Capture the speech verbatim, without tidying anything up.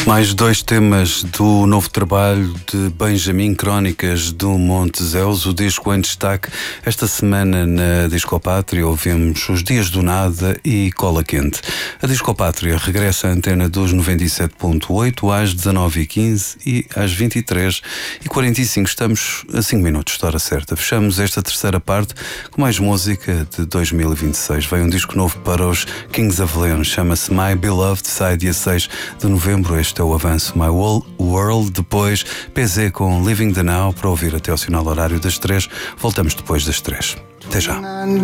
Mais dois temas do novo trabalho de Benjamin, Crónicas do Monte Zeus, o disco em destaque. Esta semana na Discopátria ouvimos Os Dias do Nada e Cola Quente. A Discopátria regressa à antena dos noventa e sete ponto oito às dezanove e quinze e às vinte e três e quarenta e cinco. Estamos a cinco minutos da hora certa. Fechamos esta terceira parte com mais música de dois mil e vinte e seis. Vem um disco novo para os Kings of Leon, chama-se My Beloved, sai dia seis de novembro. Este é o avanço My World. Depois P Z com Living the Now, para ouvir até ao sinal horário das três. Voltamos depois das três. Até já.